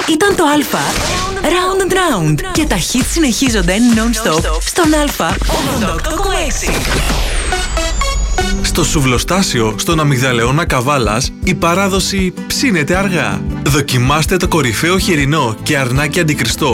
Ήταν το Α Round and Round. Και τα hits συνεχίζονται non-stop στον Α 88,6. Στο Σουβλοστάσιο, στον Αμυγδαλαιώνα Καβάλας, η παράδοση ψήνεται αργά. Δοκιμάστε το κορυφαίο χοιρινό και αρνάκι αντικριστό